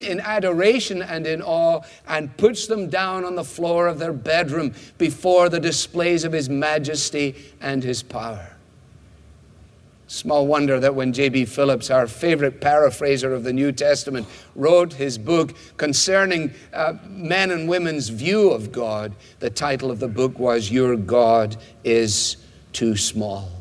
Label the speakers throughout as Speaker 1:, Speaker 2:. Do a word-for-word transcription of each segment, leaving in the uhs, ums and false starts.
Speaker 1: in adoration and in awe, and puts them down on the floor of their bedroom before the displays of his majesty and his power. Small wonder that when J B Phillips, our favorite paraphraser of the New Testament, wrote his book concerning uh, men and women's view of God, the title of the book was, "Your God is Too Small."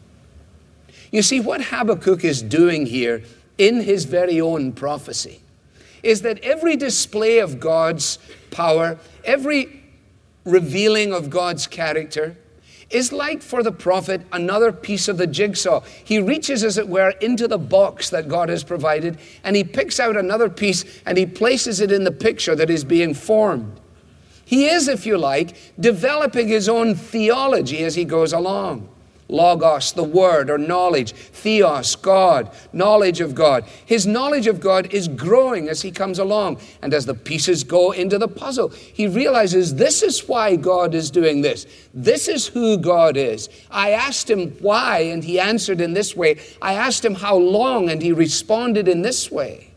Speaker 1: You see, what Habakkuk is doing here in his very own prophecy is that every display of God's power, every revealing of God's character, is like for the prophet another piece of the jigsaw. He reaches, as it were, into the box that God has provided, and he picks out another piece and he places it in the picture that is being formed. He is, if you like, developing his own theology as he goes along. Logos, the word or knowledge. Theos, God, knowledge of God. His knowledge of God is growing as he comes along. And as the pieces go into the puzzle, he realizes this is why God is doing this. This is who God is. I asked him why, and he answered in this way. I asked him how long, and he responded in this way.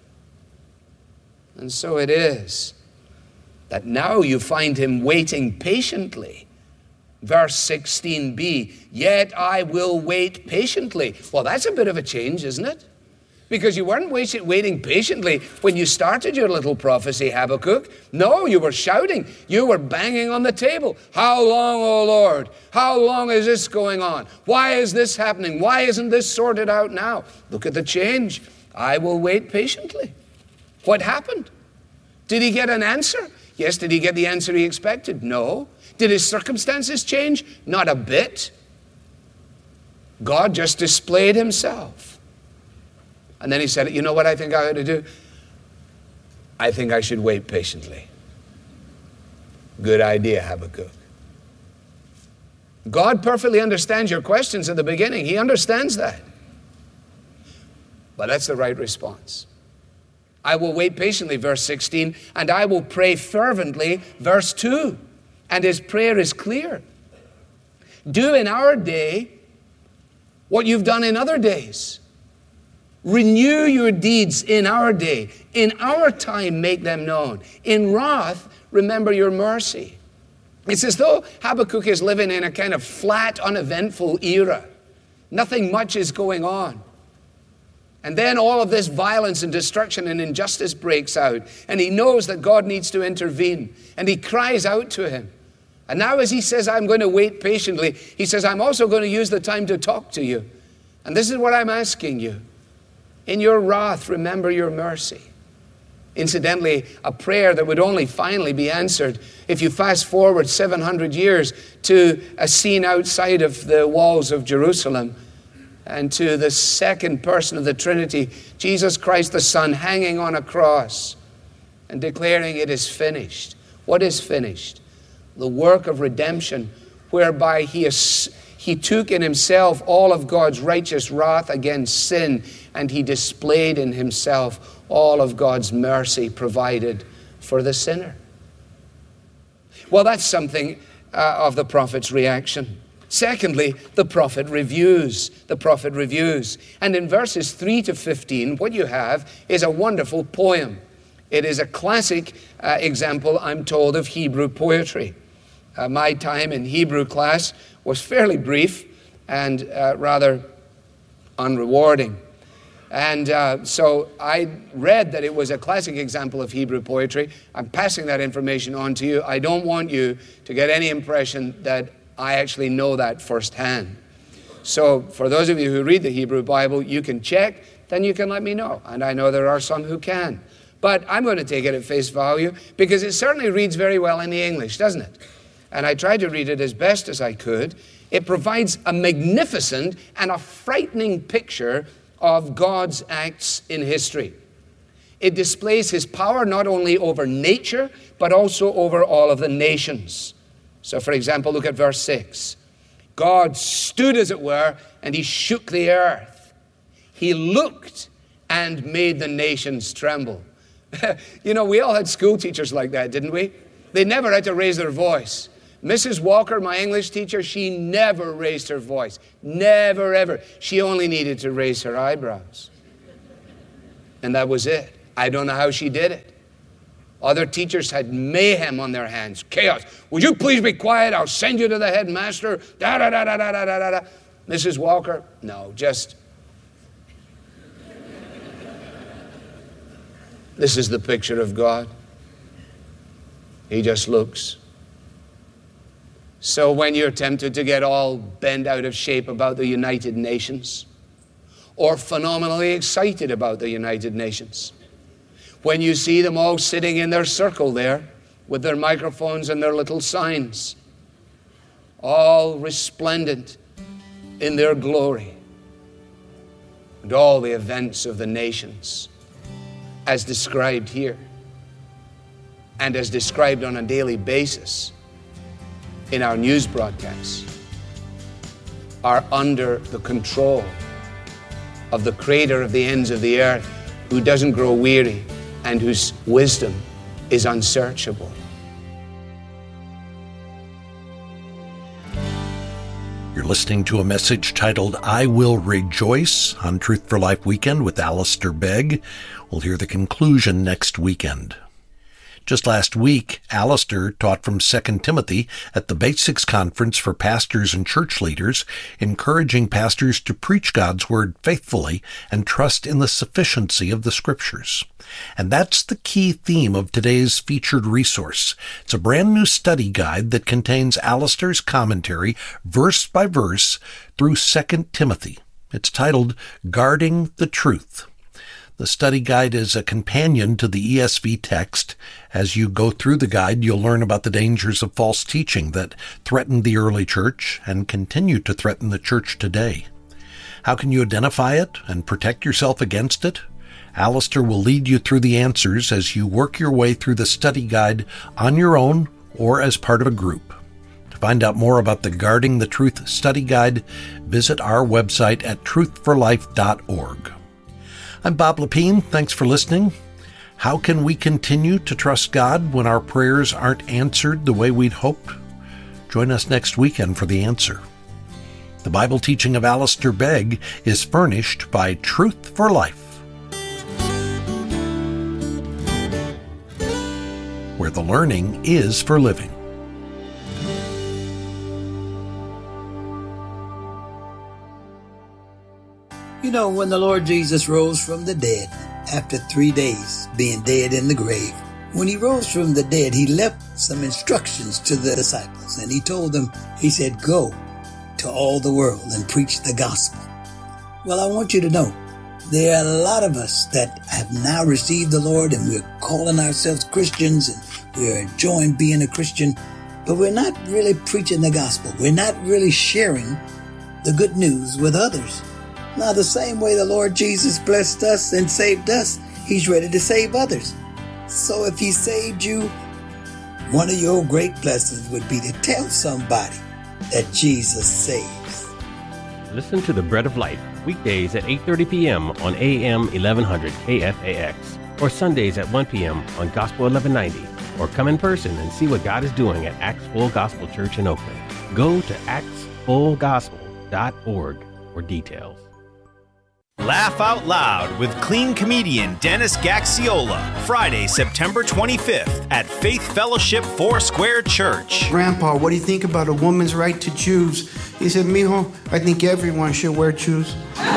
Speaker 1: And so it is that now you find him waiting patiently. Verse sixteen b, yet I will wait patiently. Well, that's a bit of a change, isn't it? Because you weren't waiting patiently when you started your little prophecy, Habakkuk. No, you were shouting. You were banging on the table. How long, O Lord? How long is this going on? Why is this happening? Why isn't this sorted out now? Look at the change. I will wait patiently. What happened? Did he get an answer? Yes. Did he get the answer he expected? No. Did his circumstances change? Not a bit. God just displayed himself. And then he said, you know what I think I ought to do? I think I should wait patiently. Good idea, Habakkuk. God perfectly understands your questions at the beginning. He understands that. But that's the right response. I will wait patiently, verse sixteen, and I will pray fervently, verse two. And his prayer is clear. Do in our day what you've done in other days. Renew your deeds in our day. In our time, make them known. In wrath, remember your mercy. It's as though Habakkuk is living in a kind of flat, uneventful era. Nothing much is going on. And then all of this violence and destruction and injustice breaks out. And he knows that God needs to intervene. And he cries out to him. And now as he says, I'm going to wait patiently, he says, I'm also going to use the time to talk to you. And this is what I'm asking you. In your wrath, remember your mercy. Incidentally, a prayer that would only finally be answered if you fast forward seven hundred years to a scene outside of the walls of Jerusalem and to the second person of the Trinity, Jesus Christ the Son, hanging on a cross and declaring it is finished. What is finished? The work of redemption, whereby he, is, he took in himself all of God's righteous wrath against sin, and he displayed in himself all of God's mercy provided for the sinner. Well, that's something uh, of the prophet's reaction. Secondly, the prophet reviews. The prophet reviews. And in verses three to fifteen, what you have is a wonderful poem. It is a classic uh, example, I'm told, of Hebrew poetry. Uh, my time in Hebrew class was fairly brief and uh, rather unrewarding. And uh, so I read that it was a classic example of Hebrew poetry. I'm passing that information on to you. I don't want you to get any impression that I actually know that firsthand. So for those of you who read the Hebrew Bible, you can check, then you can let me know. And I know there are some who can. But I'm going to take it at face value because it certainly reads very well in the English, doesn't it? And I tried to read it as best as I could. It provides a magnificent and a frightening picture of God's acts in history. It displays his power not only over nature, but also over all of the nations. So, for example, look at verse six. God stood, as it were, and he shook the earth. He looked and made the nations tremble. You know, we all had school teachers like that, didn't we? They never had to raise their voice. Missus Walker, my English teacher, she never raised her voice. Never, ever. She only needed to raise her eyebrows. And that was it. I don't know how she did it. Other teachers had mayhem on their hands, chaos. Would you please be quiet? I'll send you to the headmaster. Da da da da da da da da. Missus Walker, no, just. This is the picture of God. He just looks. So when you're tempted to get all bent out of shape about the United Nations, or phenomenally excited about the United Nations, when you see them all sitting in their circle there with their microphones and their little signs, all resplendent in their glory, and all the events of the nations as described here and as described on a daily basis in our news broadcasts are under the control of the Creator of the ends of the earth, who doesn't grow weary and whose wisdom is unsearchable.
Speaker 2: You're listening to a message titled, I Will Rejoice, on Truth for Life Weekend with Alistair Begg. We'll hear the conclusion next weekend. Just last week, Alistair taught from Second Timothy at the Basics Conference for Pastors and Church Leaders, encouraging pastors to preach God's Word faithfully and trust in the sufficiency of the Scriptures. And that's the key theme of today's featured resource. It's a brand new study guide that contains Alistair's commentary, verse by verse, through Second Timothy. It's titled, Guarding the Truth. The study guide is a companion to the E S V text. As you go through the guide, you'll learn about the dangers of false teaching that threatened the early church and continue to threaten the church today. How can you identify it and protect yourself against it? Alistair will lead you through the answers as you work your way through the study guide on your own or as part of a group. To find out more about the Guarding the Truth study guide, visit our website at truth for life dot org. I'm Bob Lepine. Thanks for listening. How can we continue to trust God when our prayers aren't answered the way we'd hoped? Join us next weekend for the answer. The Bible teaching of Alistair Begg is furnished by Truth for Life, where the learning is for living.
Speaker 3: You know, when the Lord Jesus rose from the dead, after three days being dead in the grave, when he rose from the dead, he left some instructions to the disciples, and he told them, he said, go to all the world and preach the gospel. Well, I want you to know, there are a lot of us that have now received the Lord, and we're calling ourselves Christians, and we're enjoying being a Christian, but we're not really preaching the gospel. We're not really sharing the good news with others. Now, the same way the Lord Jesus blessed us and saved us, he's ready to save others. So if he saved you, one of your great blessings would be to tell somebody that Jesus saves.
Speaker 4: Listen to The Bread of Life, weekdays at eight thirty p.m. on A M eleven hundred K F A X, or Sundays at one p.m. on Gospel eleven ninety, or come in person and see what God is doing at Acts Full Gospel Church in Oakland. Go to acts full gospel dot org for details.
Speaker 5: Laugh Out Loud with clean comedian Dennis Gaxiola, Friday, September twenty-fifth at Faith Fellowship Foursquare Church.
Speaker 6: Grandpa, what do you think about a woman's right to choose? He said, mijo, I think everyone should wear shoes.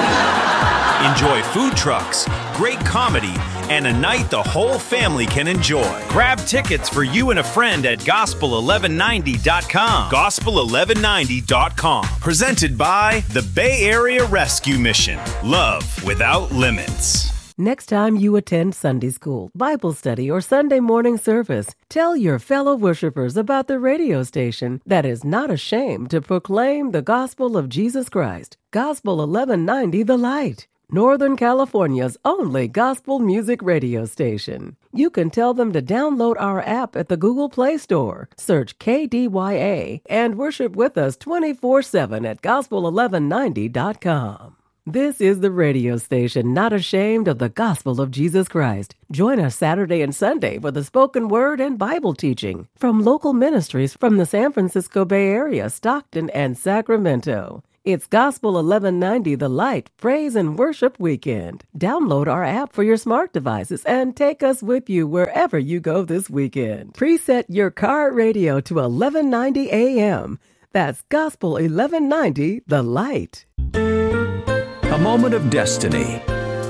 Speaker 5: Enjoy food trucks, great comedy, and a night the whole family can enjoy. Grab tickets for you and a friend at gospel eleven ninety dot com. gospel eleven ninety dot com. Presented by the Bay Area Rescue Mission. Love without limits.
Speaker 7: Next time you attend Sunday school, Bible study, or Sunday morning service, tell your fellow worshipers about the radio station that is not ashamed to proclaim the gospel of Jesus Christ. Gospel eleven ninety The Light, Northern California's only gospel music radio station. You can tell them to download our app at the Google Play Store, search K D Y A, and worship with us twenty-four seven at gospel eleven ninety dot com. This is the radio station not ashamed of the gospel of Jesus Christ. Join us Saturday and Sunday for the spoken word and Bible teaching from local ministries from the San Francisco Bay Area, Stockton, and Sacramento. It's Gospel eleven ninety The Light Praise and Worship Weekend. Download our app for your smart devices and take us with you wherever you go this weekend. Preset your car radio to eleven ninety A M. That's Gospel eleven ninety The Light.
Speaker 8: A moment of destiny.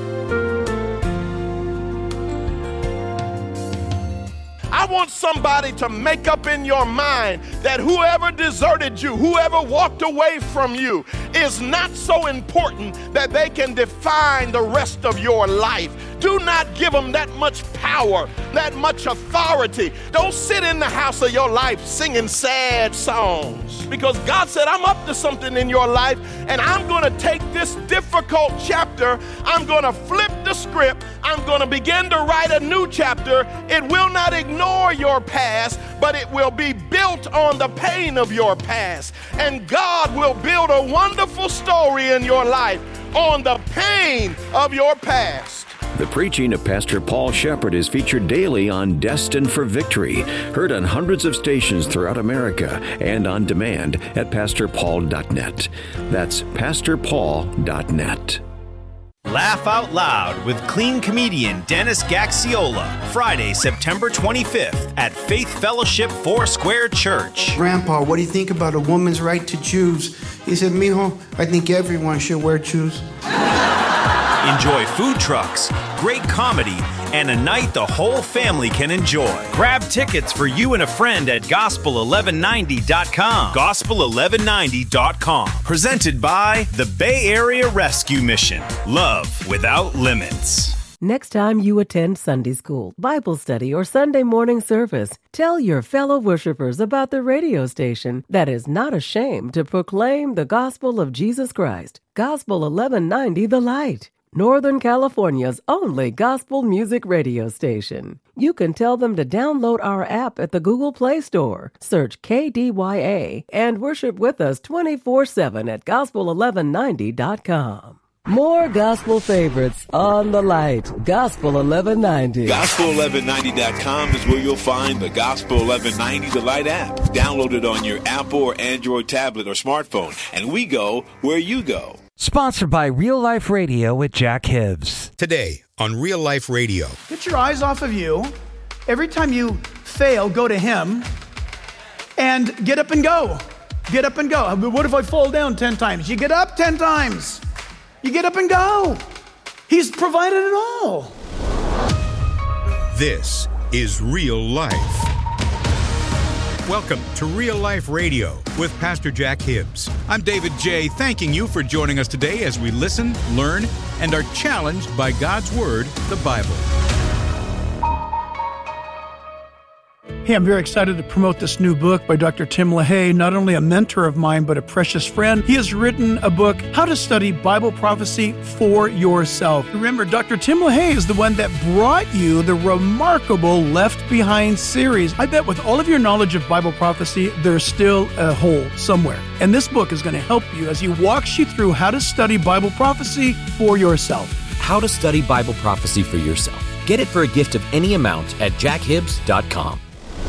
Speaker 9: I want somebody to make up in your mind that whoever deserted you, whoever walked away from you, is not so important that they can define the rest of your life. Do not give them that much power, that much authority. Don't sit in the house of your life singing sad songs, because God said, I'm up to something in your life, and I'm going to take this difficult chapter, I'm going to flip the script, I'm going to begin to write a new chapter. It will not ignore your past, but it will be built on the pain of your past. And God will build a wonderful story in your life on the pain of your past.
Speaker 8: The preaching of Pastor Paul Shepherd is featured daily on Destined for Victory, heard on hundreds of stations throughout America and on demand at pastor paul dot net. That's pastor paul dot net.
Speaker 5: Laugh Out Loud with clean comedian Dennis Gaxiola, Friday, September twenty-fifth at Faith Fellowship Foursquare Church.
Speaker 6: Grandpa, what do you think about a woman's right to choose? He said, mijo, I think everyone should wear shoes.
Speaker 5: Enjoy food trucks, great comedy, and a night the whole family can enjoy. Grab tickets for you and a friend at gospel eleven ninety dot com. gospel eleven ninety dot com. Presented by the Bay Area Rescue Mission. Love without limits.
Speaker 7: Next time you attend Sunday school, Bible study, or Sunday morning service, tell your fellow worshipers about the radio station that is not ashamed to proclaim the gospel of Jesus Christ. Gospel eleven ninety The Light. Northern California's only gospel music radio station. You can tell them to download our app at the Google Play Store. Search K D Y A and worship with us twenty-four seven at gospel eleven ninety dot com. More gospel favorites on the Light. Gospel eleven ninety.
Speaker 10: gospel eleven ninety dot com is where you'll find the Gospel eleven ninety The Light app. Download it on your Apple or Android tablet or smartphone, and we go where you go.
Speaker 11: Sponsored by Real Life Radio with Jack Hibbs.
Speaker 12: Today on Real Life Radio.
Speaker 13: Get your eyes off of you. Every time you fail, go to Him and get up and go. Get up and go. What if I fall down ten times? You get up ten times. You get up and go. He's provided it all.
Speaker 12: This is Real Life. Welcome to Real Life Radio with Pastor Jack Hibbs. I'm David J., thanking you for joining us today as we listen, learn, and are challenged by God's Word, the Bible.
Speaker 13: Hey, I'm very excited to promote this new book by Doctor Tim LaHaye, not only a mentor of mine, but a precious friend. He has written a book, How to Study Bible Prophecy for Yourself. Remember, Doctor Tim LaHaye is the one that brought you the remarkable Left Behind series. I bet with all of your knowledge of Bible prophecy, there's still a hole somewhere. And this book is going to help you as he walks you through how to study Bible prophecy for yourself.
Speaker 14: How to Study Bible Prophecy for Yourself. Get it for a gift of any amount at jack hibbs dot com.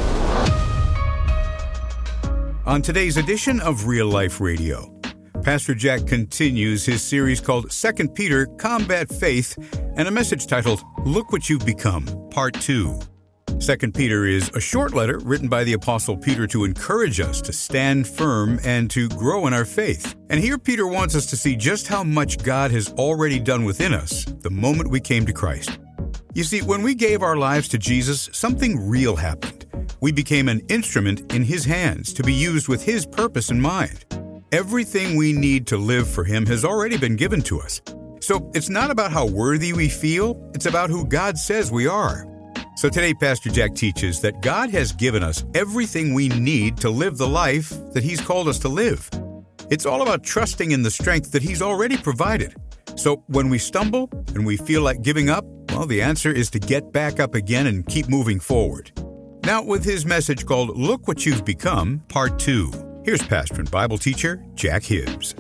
Speaker 12: On today's edition of Real Life Radio, Pastor Jack continues his series called Second Peter, Combat Faith, and a message titled, Look What You've Become, Part two. Second Peter is a short letter written by the Apostle Peter to encourage us to stand firm and to grow in our faith. And here Peter wants us to see just how much God has already done within us the moment we came to Christ. You see, when we gave our lives to Jesus, something real happened. We became an instrument in His hands to be used with His purpose in mind. Everything we need to live for Him has already been given to us. So it's not about how worthy we feel, it's about who God says we are. So today, Pastor Jack teaches that God has given us everything we need to live the life that He's called us to live. It's all about trusting in the strength that He's already provided. So when we stumble and we feel like giving up, well, the answer is to get back up again and keep moving forward. Now, with his message called Look What You've Become, Part two, here's pastor and Bible teacher Jack Hibbs.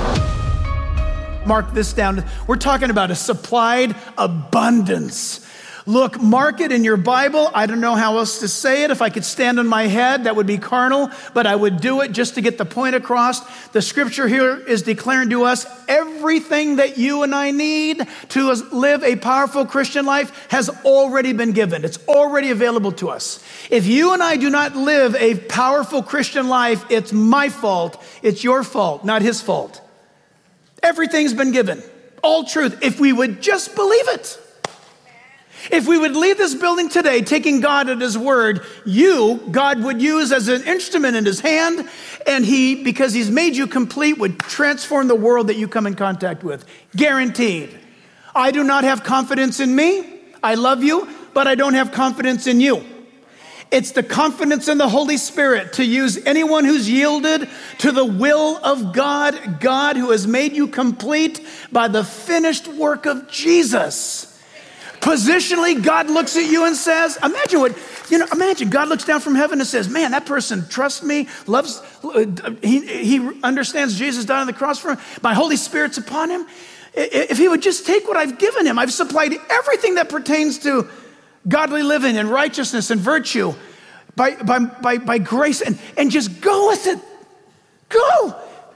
Speaker 13: Mark this down. We're talking about a supplied abundance. Look, mark it in your Bible. I don't know how else to say it. If I could stand on my head, that would be carnal, but I would do it just to get the point across. The scripture here is declaring to us everything that you and I need to live a powerful Christian life has already been given. It's already available to us. If you and I do not live a powerful Christian life, it's my fault. It's your fault, not his fault. Everything's been given. All truth. If we would just believe it. If we would leave this building today taking God at his word, you, God would use as an instrument in his hand, and he, because he's made you complete, would transform the world that you come in contact with. Guaranteed. I do not have confidence in me. I love you, but I don't have confidence in you. It's the confidence in the Holy Spirit to use anyone who's yielded to the will of God, God who has made you complete by the finished work of Jesus. Positionally, God looks at you and says, imagine what, you know, imagine God looks down from heaven and says, man, that person trusts me, loves, he, he understands Jesus died on the cross for him. My Holy Spirit's upon him. If he would just take what I've given him, I've supplied everything that pertains to godly living and righteousness and virtue by, by, by, by grace and, and just go with it. Go.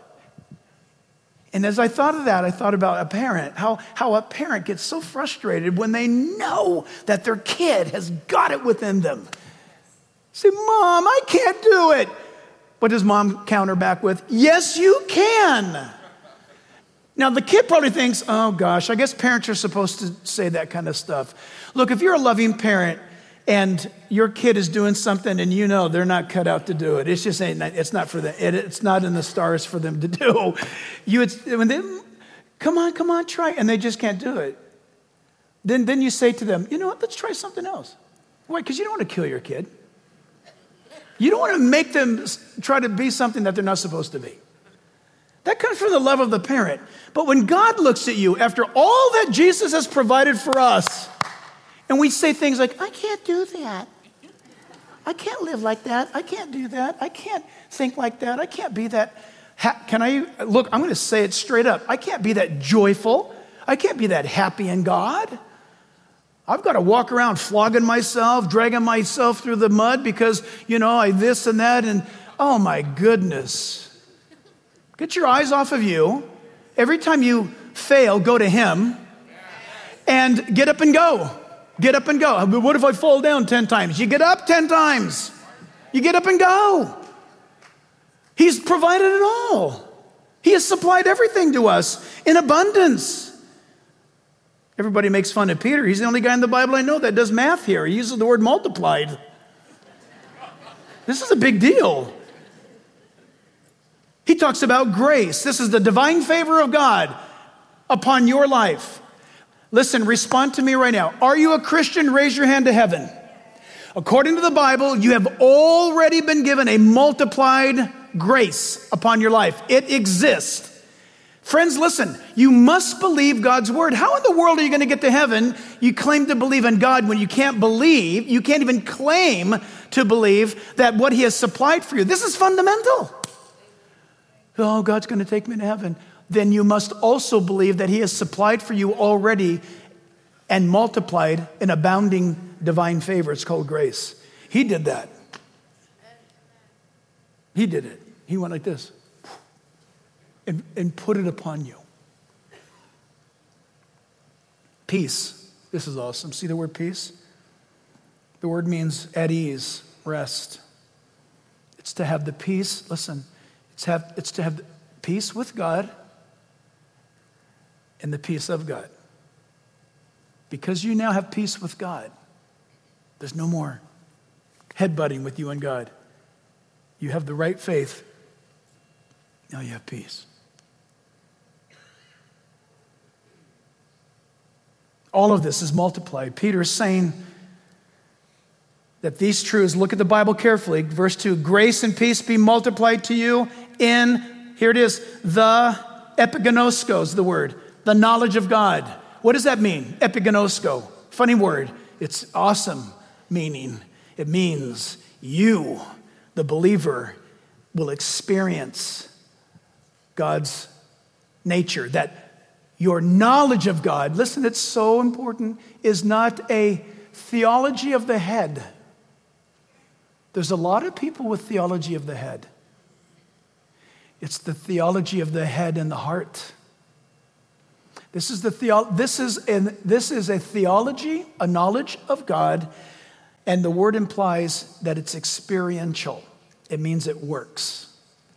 Speaker 13: And as I thought of that, I thought about a parent, how, how a parent gets so frustrated when they know that their kid has got it within them. Say, Mom, I can't do it. What does mom counter back with? Yes, you can. Now, the kid probably thinks, oh gosh, I guess parents are supposed to say that kind of stuff. Look, if you're a loving parent and your kid is doing something and you know they're not cut out to do it, it's just ain't, it's not for them. It, it's not in the stars for them to do. You would, when they, come on, come on, try, and they just can't do it. Then, then you say to them, you know what, let's try something else. Why? Because you don't want to kill your kid. You don't want to make them try to be something that they're not supposed to be. That comes from the love of the parent. But when God looks at you, after all that Jesus has provided for us, and we say things like, I can't do that. I can't live like that. I can't do that. I can't think like that. I can't be that. Ha- Can I, look, I'm going to say it straight up. I can't be that joyful. I can't be that happy in God. I've got to walk around flogging myself, dragging myself through the mud because, you know, I this and that. And oh my goodness. Get your eyes off of you. Every time you fail, go to him and get up and go. Get up and go. What if I fall down ten times? You get up ten times. You get up and go. He's provided it all. He has supplied everything to us in abundance. Everybody makes fun of Peter. He's the only guy in the Bible I know that does math here. He uses the word multiplied. This is a big deal. He talks about grace. This is the divine favor of God upon your life. Listen, respond to me right now. Are you a Christian? Raise your hand to heaven. According to the Bible, you have already been given a multiplied grace upon your life. It exists. Friends, listen, you must believe God's word. How in the world are you going to get to heaven? You claim to believe in God when you can't believe, you can't even claim to believe that what he has supplied for you. This is fundamental. Oh, God's going to take me to heaven. Then you must also believe that he has supplied for you already and multiplied an abounding divine favor. It's called grace. He did that. He did it. He went like this and, and put it upon you. Peace. This is awesome. See the word peace? The word means at ease, rest. It's to have the peace. Listen, it's, have, it's to have peace with God and the peace of God. Because you now have peace with God, there's no more headbutting with you and God. You have the right faith. Now you have peace. All of this is multiplied. Peter is saying that these truths, look at the Bible carefully. Verse two, grace and peace be multiplied to you in, here it is, the epiginosko is the word, the knowledge of God. What does that mean? Epiginosko. Funny word. It's awesome meaning. It means you, the believer, will experience God's nature. That your knowledge of God, listen, it's so important, is not a theology of the head. There's a lot of people with theology of the head. It's the theology of the head and the heart. This is the theo- this is an, this is a theology, a knowledge of God, and the word implies that it's experiential. It means it works.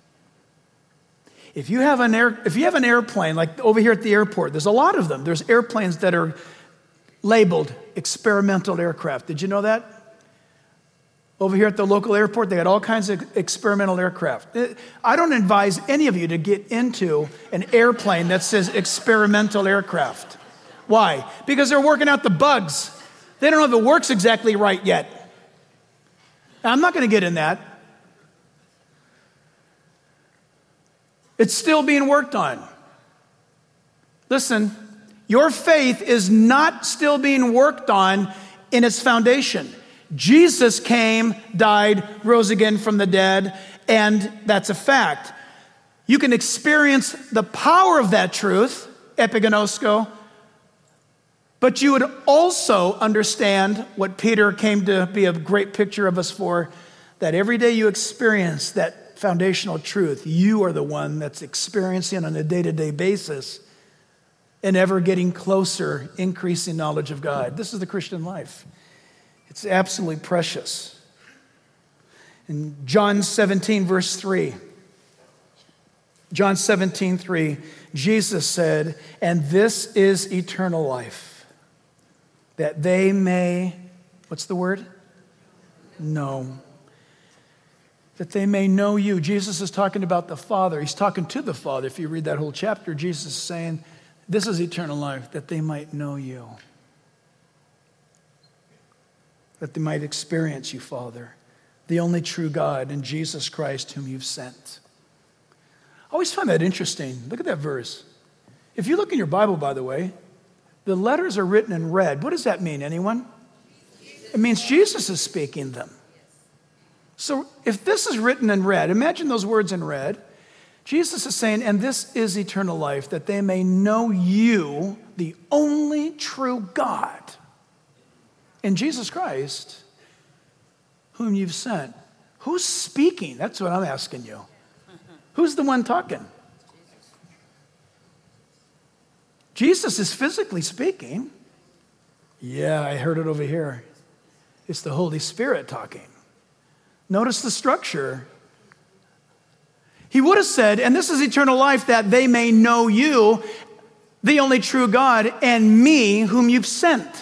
Speaker 13: If you have an air, if you have an airplane, like over here at the airport, there's a lot of them. There's airplanes that are labeled experimental aircraft. Did you know that? Over here at the local airport, they got all kinds of experimental aircraft. I don't advise any of you to get into an airplane that says experimental aircraft. Why? Because they're working out the bugs. They don't know if it works exactly right yet. Now, I'm not going to get in that. It's still being worked on. Listen, your faith is not still being worked on in its foundation. Jesus came, died, rose again from the dead, and that's a fact. You can experience the power of that truth, epigenosko, but you would also understand what Peter came to be a great picture of us for, that every day you experience that foundational truth, you are the one that's experiencing on a day-to-day basis and ever getting closer, increasing knowledge of God. This is the Christian life. It's absolutely precious. In John seventeen, verse three, John seventeen, three, Jesus said, "And this is eternal life, that they may," what's the word? Know. That they may know you. Jesus is talking about the Father. He's talking to the Father. If you read that whole chapter, Jesus is saying, this is eternal life, that they might know you. That they might experience you, Father, the only true God, and Jesus Christ whom you've sent. I always find that interesting. Look at that verse. If you look in your Bible, by the way, the letters are written in red. What does that mean, anyone? It means Jesus is speaking them. So if this is written in red, imagine those words in red. Jesus is saying, and this is eternal life, that they may know you, the only true God, and Jesus Christ, whom you've sent. Who's speaking? That's what I'm asking you. Who's the one talking? Jesus is physically speaking. Yeah, I heard it over here. It's the Holy Spirit talking. Notice the structure. He would have said, and this is eternal life, that they may know you, the only true God, and me, whom you've sent.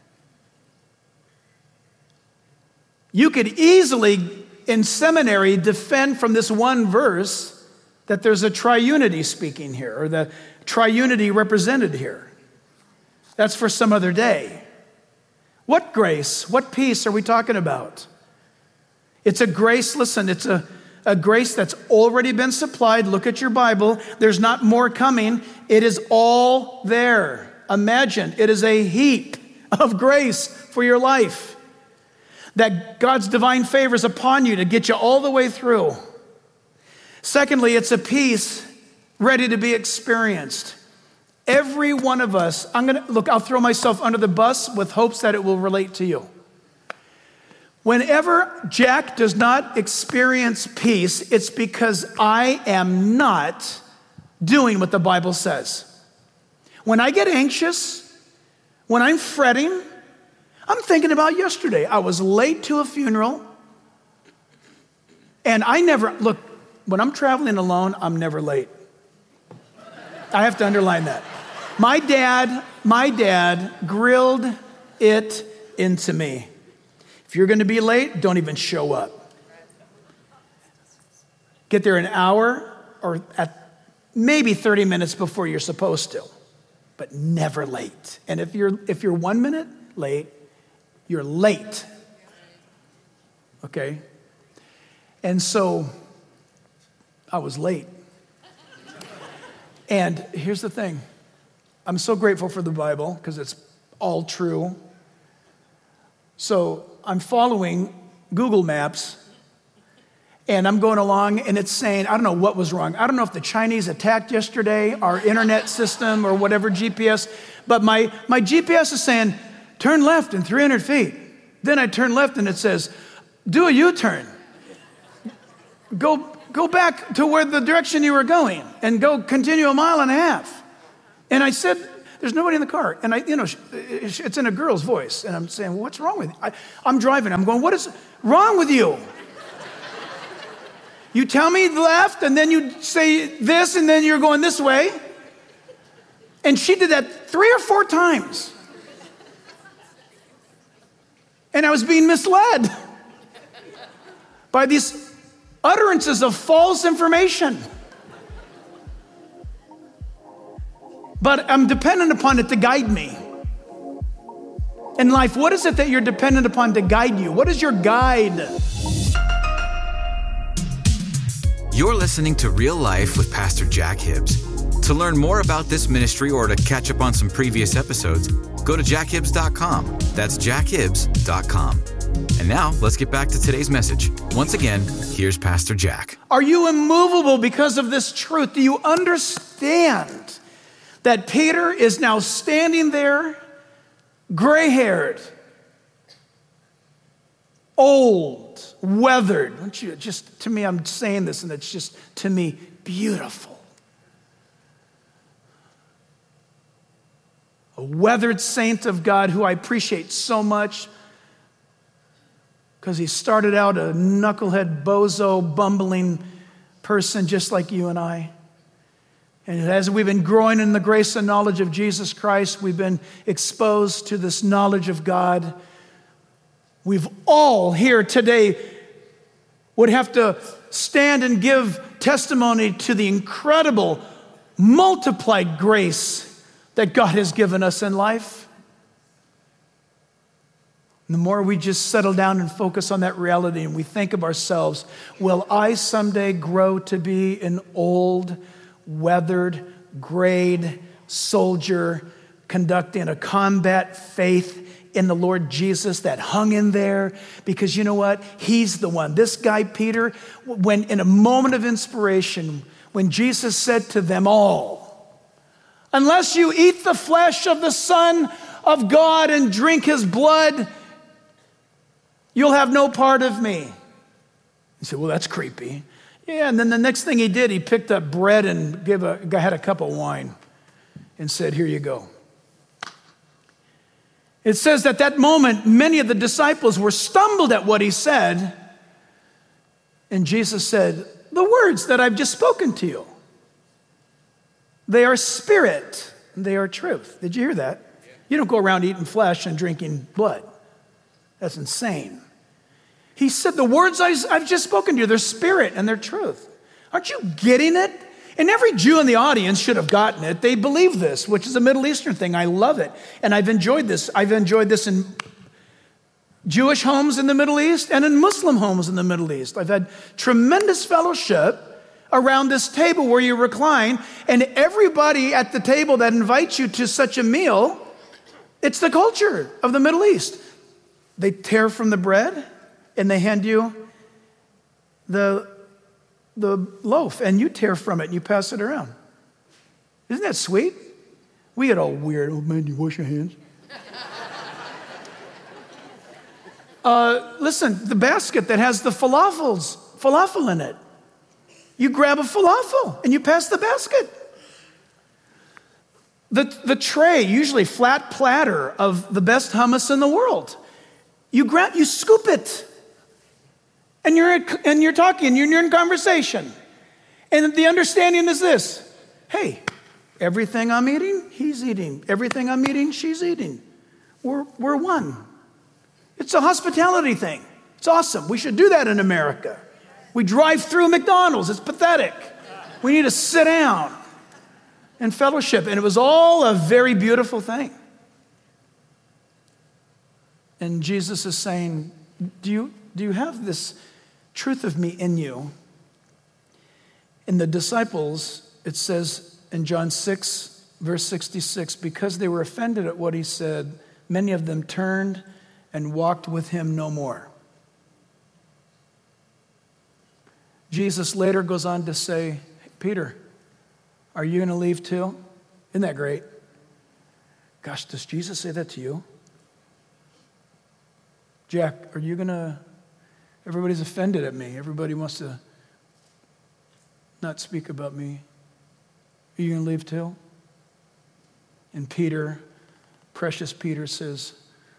Speaker 13: You could easily, in seminary, defend from this one verse that there's a triunity speaking here, or the triunity represented here. That's for some other day. What grace, what peace are we talking about? It's a grace, listen, it's a, a grace that's already been supplied. Look at your Bible. There's not more coming. It is all there. Imagine, it is a heap of grace for your life. That God's divine favor is upon you to get you all the way through. Secondly, it's a peace ready to be experienced. Every one of us, I'm going to, look, I'll throw myself under the bus with hopes that it will relate to you. Whenever Jack does not experience peace, it's because I am not doing what the Bible says. When I get anxious, when I'm fretting, I'm thinking about yesterday. I was late to a funeral, and I never, look, when I'm traveling alone, I'm never late. I have to underline that. My dad, my dad grilled it into me. If you're going to be late, don't even show up. Get there an hour or at maybe thirty minutes before you're supposed to, but never late. And if you're if you're one minute late, you're late. Okay? And so I was late. And here's the thing. I'm so grateful for the Bible because it's all true. So I'm following Google Maps, and I'm going along, and it's saying, I don't know what was wrong. I don't know if the Chinese attacked yesterday, our internet system or whatever G P S, but my, my G P S is saying, turn left in three hundred feet. Then I turn left and it says, do a U-turn. Go, go back to where the direction you were going and go continue a mile and a half. And I said, there's nobody in the car. And I, you know, it's in a girl's voice. And I'm saying, well, what's wrong with you? I, I'm driving. I'm going, what is wrong with you? You tell me left, and then you say this, and then you're going this way. And she did that three or four times. And I was being misled by these utterances of false information. But I'm dependent upon it to guide me. In life, what is it that you're dependent upon to guide you? What is your guide?
Speaker 15: You're listening to Real Life with Pastor Jack Hibbs. To learn more about this ministry or to catch up on some previous episodes, go to jack hibbs dot com. That's jack hibbs dot com. And now, let's get back to today's message. Once again, here's Pastor Jack.
Speaker 13: Are you immovable because of this truth? Do you understand that Peter is now standing there, gray-haired, old, weathered? Don't you, just to me, I'm saying this, and it's just, to me, beautiful. A weathered saint of God who I appreciate so much because he started out a knucklehead, bozo, bumbling person just like you and I. And as we've been growing in the grace and knowledge of Jesus Christ, we've been exposed to this knowledge of God. We've all here today would have to stand and give testimony to the incredible multiplied grace that God has given us in life. And the more we just settle down and focus on that reality and we think of ourselves, will I someday grow to be an old, weathered, grayed soldier conducting a combat faith in the Lord Jesus that hung in there? Because you know what? He's the one. This guy, Peter, when in a moment of inspiration, when Jesus said to them all, unless you eat the flesh of the Son of God and drink his blood, you'll have no part of me. He said, well, that's creepy. Yeah, and then the next thing he did, he picked up bread and gave a, had a cup of wine and said, here you go. It says that that moment, many of the disciples were stumbled at what he said. And Jesus said, the words that I've just spoken to you, they are spirit, and they are truth. Did you hear that? You don't go around eating flesh and drinking blood. That's insane. He said, the words I've just spoken to you, they're spirit and they're truth. Aren't you getting it? And every Jew in the audience should have gotten it. They believe this, which is a Middle Eastern thing. I love it. And I've enjoyed this. I've enjoyed this in Jewish homes in the Middle East and in Muslim homes in the Middle East. I've had tremendous fellowship around this table where you recline, and everybody at the table that invites you to such a meal, it's the culture of the Middle East. They tear from the bread and they hand you the, the loaf, and you tear from it and you pass it around. Isn't that sweet? We get all weird. Oh man, you wash your hands? uh, listen, the basket that has the falafels, falafel in it. You grab a falafel and you pass the basket. The, the tray, usually flat platter of the best hummus in the world. You grab, you scoop it. And you're, and you're talking, you're, you're in conversation. And the understanding is this. Hey, everything I'm eating, he's eating. Everything I'm eating, she's eating. We're, we're one. It's a hospitality thing. It's awesome. We should do that in America. We drive through McDonald's. It's pathetic. We need to sit down and fellowship. And it was all a very beautiful thing. And Jesus is saying, do you, do you have this truth of me in you? In the disciples, it says in John six, verse sixty-six, because they were offended at what he said, many of them turned and walked with him no more. Jesus later goes on to say, Peter, are you going to leave too? Isn't that great? Gosh, does Jesus say that to you? Jack, are you going to, everybody's offended at me. Everybody wants to not speak about me. Are you going to leave too? And Peter, precious Peter says,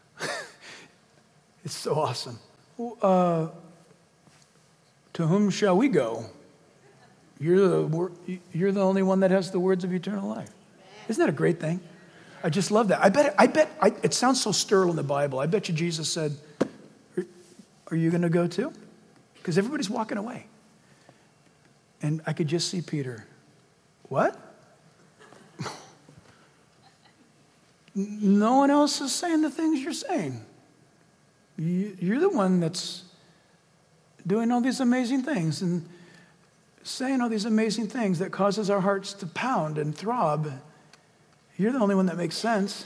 Speaker 13: it's so awesome. Uh, to whom shall we go? You're the, you're the only one that has the words of eternal life. Isn't that a great thing? I just love that. I bet, I bet, I, it sounds so sterile in the Bible. I bet you Jesus said, are you going to go too? Because everybody's walking away. And I could just see Peter. What? No one else is saying the things you're saying. You're the one that's doing all these amazing things and saying all these amazing things that causes our hearts to pound and throb. You're the only one that makes sense.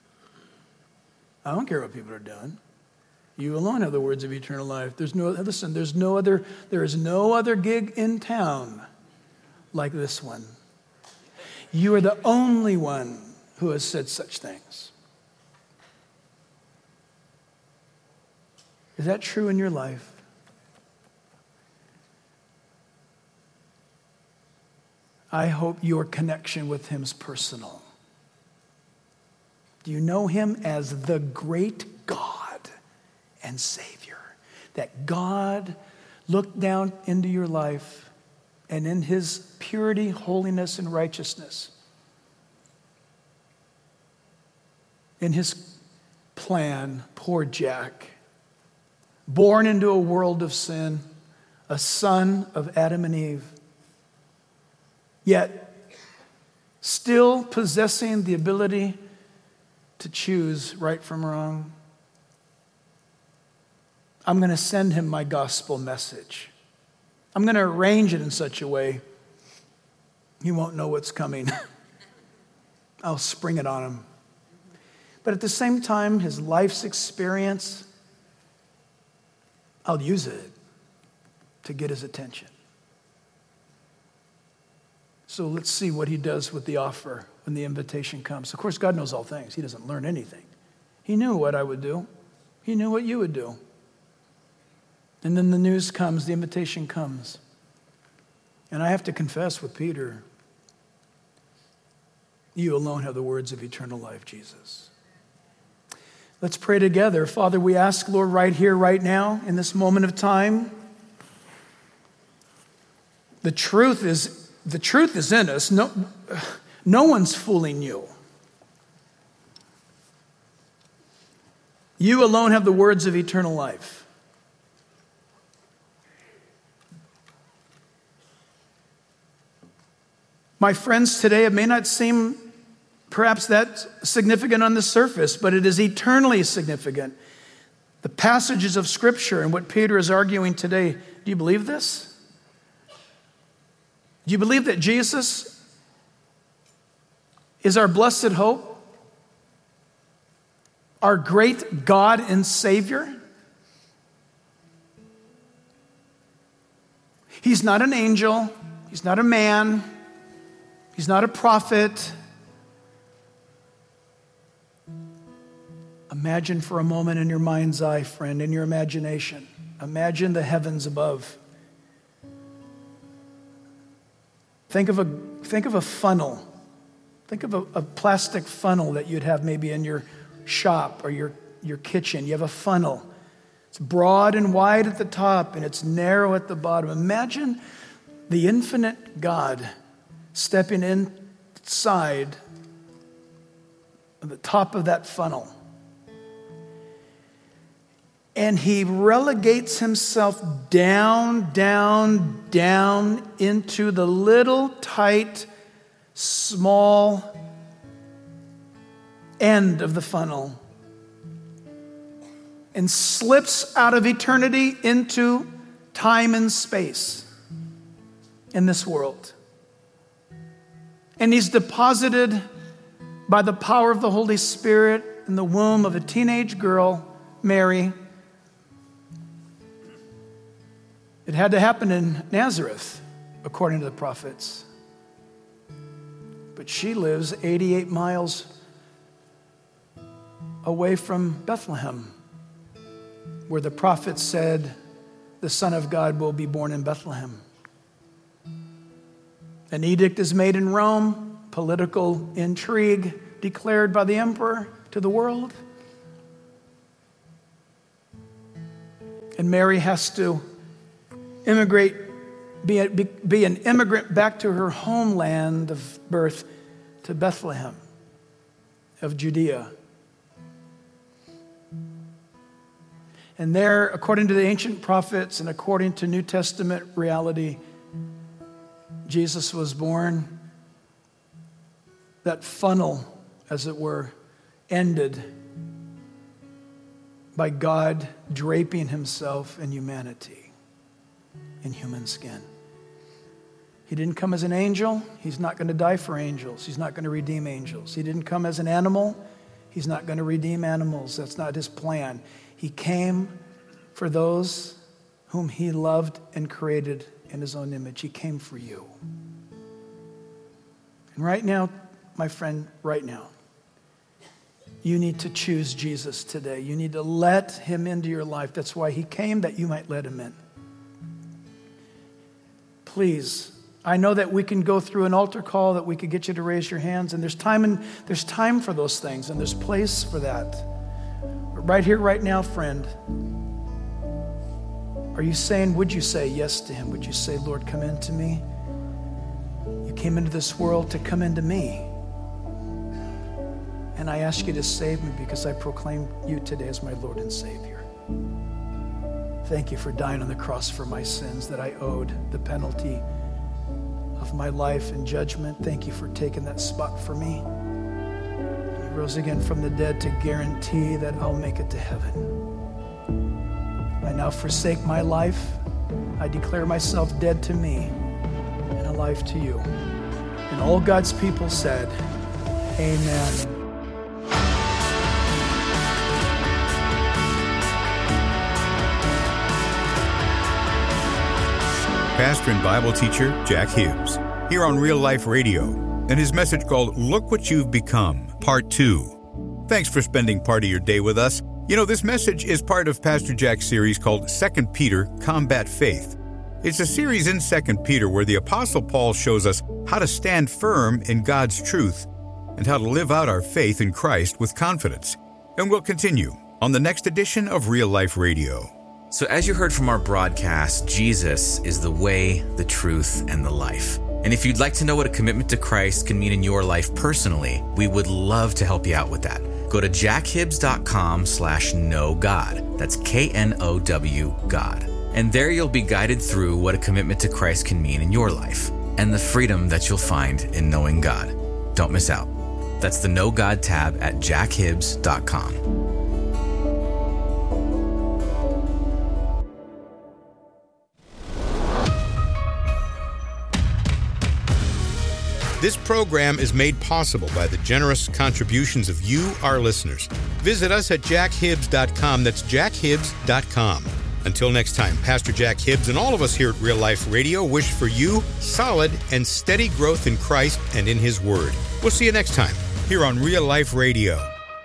Speaker 13: I don't care what people are doing. You alone have the words of eternal life. There's no, listen, there's no other, there is no other gig in town like this one. You are the only one who has said such things. Is that true in your life? I hope your connection with him is personal. Do you know him as the great God and Savior? That God looked down into your life and in his purity, holiness, and righteousness, in his plan, poor Jack, born into a world of sin, a son of Adam and Eve, yet still possessing the ability to choose right from wrong. I'm going to send him my gospel message. I'm going to arrange it in such a way he won't know what's coming. I'll spring it on him. But at the same time, his life's experience, I'll use it to get his attention. So let's see what he does with the offer when the invitation comes. Of course, God knows all things. He doesn't learn anything. He knew what I would do. He knew what you would do. And then the news comes, the invitation comes. And I have to confess with Peter, you alone have the words of eternal life, Jesus. Let's pray together. Father, we ask, Lord, right here, right now, in this moment of time, the truth is, the truth is in us. No, no one's fooling you. You alone have the words of eternal life. My friends, today it may not seem perhaps that significant on the surface, but it is eternally significant. The passages of Scripture and what Peter is arguing today, do you believe this? Do you believe that Jesus is our blessed hope? Our great God and Savior? He's not an angel. He's not a man. He's not a prophet. Imagine for a moment in your mind's eye, friend, in your imagination. Imagine the heavens above. Think of a, think of a funnel. Think of a, a plastic funnel that you'd have maybe in your shop or your, your kitchen. You have a funnel. It's broad and wide at the top and it's narrow at the bottom. Imagine the infinite God stepping inside the top of that funnel. And he relegates himself down, down, down into the little, tight, small end of the funnel and slips out of eternity into time and space in this world. And he's deposited by the power of the Holy Spirit in the womb of a teenage girl, Mary. It had to happen in Nazareth, according to the prophets. But she lives eighty-eight miles away from Bethlehem. where the prophet said the Son of God will be born in Bethlehem. An edict is made in Rome, political intrigue declared by the emperor to the world. And Mary has to immigrate, be, a, be, be an immigrant back to her homeland of birth, to Bethlehem of Judea. And there, according to the ancient prophets and according to New Testament reality, Jesus was born. That funnel, as it were, ended by God draping himself in humanity, in human skin. He didn't come as an angel. He's not going to die for angels. He's not going to redeem angels. He didn't come as an animal. He's not going to redeem animals. That's not his plan. He came for those whom he loved and created in his own image. He came for you. And right now, my friend, right now, you need to choose Jesus today. You need to let him into your life. That's why he came, that you might let him in. Please, I know that we can go through an altar call, that we could get you to raise your hands, and there's time and there's time for those things, and there's place for that. But right here, right now, friend, are you saying, would you say yes to him? Would you say, Lord, come into me? You came into this world to come into me. And I ask you to save me because I proclaim you today as my Lord and Savior. Thank you for dying on the cross for my sins that I owed, the penalty of my life and judgment. Thank you for taking that spot for me. You rose again from the dead to guarantee that I'll make it to heaven. I now forsake my life. I declare myself dead to me and alive to you. And all God's people said, amen.
Speaker 12: Pastor and Bible teacher Jack Hibbs, here on Real Life Radio, and his message called Look What You've Become, Part two. Thanks for spending part of your day with us. You know, this message is part of Pastor Jack's series called Second Peter, Combat Faith. It's a series in Second Peter where the Apostle Paul shows us how to stand firm in God's truth and how to live out our faith in Christ with confidence. And we'll continue on the next edition of Real Life Radio.
Speaker 14: So as you heard from our broadcast, Jesus is the way, the truth, and the life. And if you'd like to know what a commitment to Christ can mean in your life personally, we would love to help you out with that. Go to jackhibbs.com slash know God. That's K N O W God. And there you'll be guided through what a commitment to Christ can mean in your life and the freedom that you'll find in knowing God. Don't miss out. That's the Know God tab at jackhibbs dot com.
Speaker 12: This program is made possible by the generous contributions of you, our listeners. Visit us at jack hibbs dot com. That's jack hibbs dot com. Until next time, Pastor Jack Hibbs and all of us here at Real Life Radio wish for you solid and steady growth in Christ and in His Word. We'll see you next time here on Real Life Radio.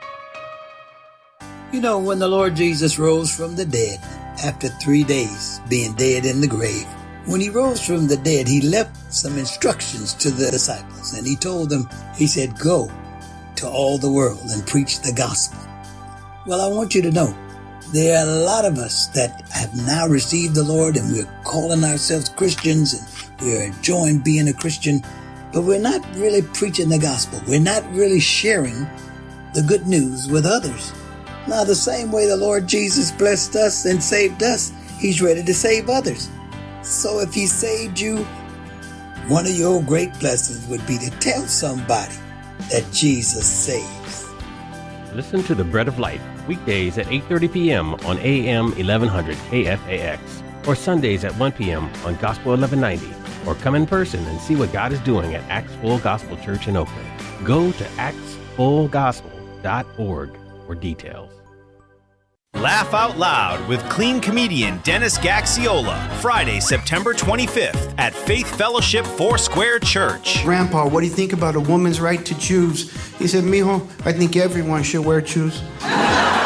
Speaker 3: You know, when the Lord Jesus rose from the dead after three days being dead in the grave, when he rose from the dead, he left some instructions to the disciples, and he told them, he said, go to all the world and preach the gospel. Well, I want you to know, there are a lot of us that have now received the Lord, and we're calling ourselves Christians, and we're enjoying being a Christian, but we're not really preaching the gospel. We're not really sharing the good news with others. Now, the same way the Lord Jesus blessed us and saved us, he's ready to save others. So if he saved you, one of your great blessings would be to tell somebody that Jesus saves.
Speaker 4: Listen to The Bread of Life, weekdays at eight thirty p.m. on A M eleven hundred K F A X, or Sundays at one p.m. on Gospel eleven ninety, or come in person and see what God is doing at Acts Full Gospel Church in Oakland. Go to acts full gospel dot org for details.
Speaker 5: Laugh Out Loud with clean comedian Dennis Gaxiola, Friday, September twenty-fifth at Faith Fellowship Foursquare Church.
Speaker 6: Grandpa, what do you think about a woman's right to choose? He said, mijo, I think everyone should wear shoes.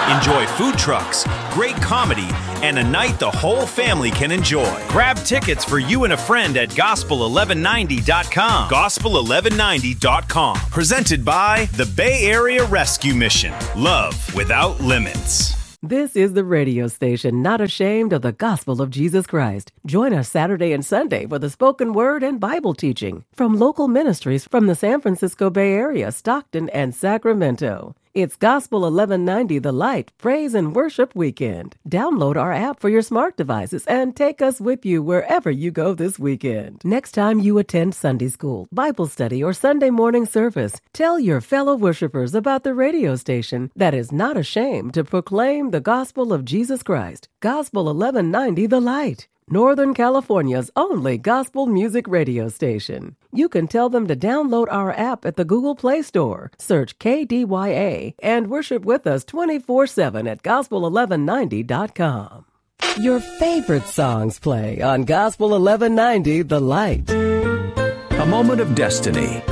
Speaker 5: Enjoy food trucks, great comedy, and a night the whole family can enjoy. Grab tickets for you and a friend at gospel eleven ninety dot com. gospel eleven ninety dot com. Presented by the Bay Area Rescue Mission. Love without limits.
Speaker 7: This is the radio station not ashamed of the gospel of Jesus Christ. Join us Saturday and Sunday for the spoken word and Bible teaching from local ministries from the San Francisco Bay Area, Stockton, and Sacramento. It's Gospel eleven ninety The Light Praise and Worship Weekend. Download our app for your smart devices and take us with you wherever you go this weekend. Next time you attend Sunday school, Bible study, or Sunday morning service, tell your fellow worshipers about the radio station that is not ashamed to proclaim the gospel of Jesus Christ. Gospel eleven ninety The Light, Northern California's only gospel music radio station. You can tell them to download our app at the Google Play Store, search K D Y A, and worship with us twenty-four seven at gospel eleven ninety dot com. Your favorite songs play on Gospel eleven ninety The Light.
Speaker 8: A moment of destiny.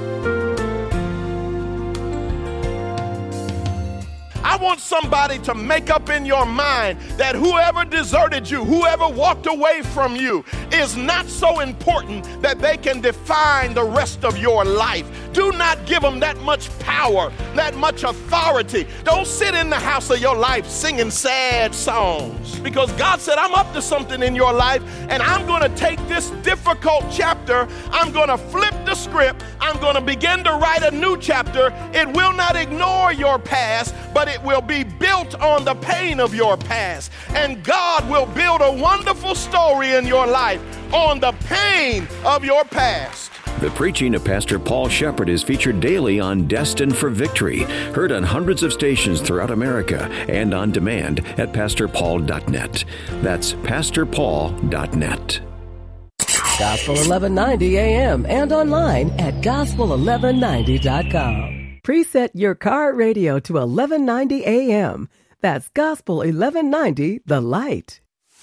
Speaker 9: I want somebody to make up in your mind that whoever deserted you, whoever walked away from you, is not so important that they can define the rest of your life. Do not give them that much power, that much authority. Don't sit in the house of your life singing sad songs, because God said, I'm up to something in your life, and I'm going to take this difficult chapter, I'm going to flip the script, I'm going to begin to write a new chapter. It will not ignore your past, but it will be built on the pain of your past. And God will build a wonderful story in your life on the pain of your past.
Speaker 8: The preaching of Pastor Paul Shepherd is featured daily on Destined for Victory, heard on hundreds of stations throughout America and on demand at pastor paul dot net. That's pastor paul dot net.
Speaker 7: Gospel eleven ninety A M and online at gospel eleven ninety dot com. Preset your car radio to eleven ninety A M. That's Gospel eleven ninety The Light.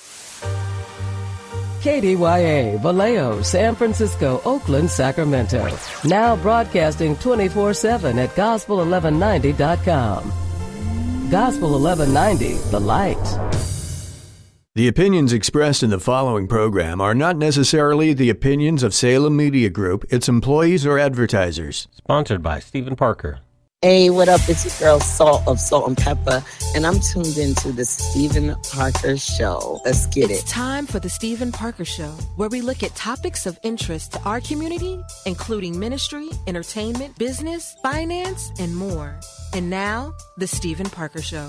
Speaker 7: K D Y A, Vallejo, San Francisco, Oakland, Sacramento. Now broadcasting twenty-four seven at gospel eleven ninety dot com. Gospel eleven ninety The Light.
Speaker 16: The opinions expressed in the following program are not necessarily the opinions of Salem Media Group, its employees, or advertisers.
Speaker 4: Sponsored by Stephen Parker.
Speaker 17: Hey, what up? It's your girl, Salt of Salt and Pepper, and I'm tuned into the Stephen Parker Show. Let's get
Speaker 18: It's
Speaker 17: it.
Speaker 18: time for the Stephen Parker Show, where we look at topics of interest to our community, including ministry, entertainment, business, finance, and more. And now, the Stephen Parker Show.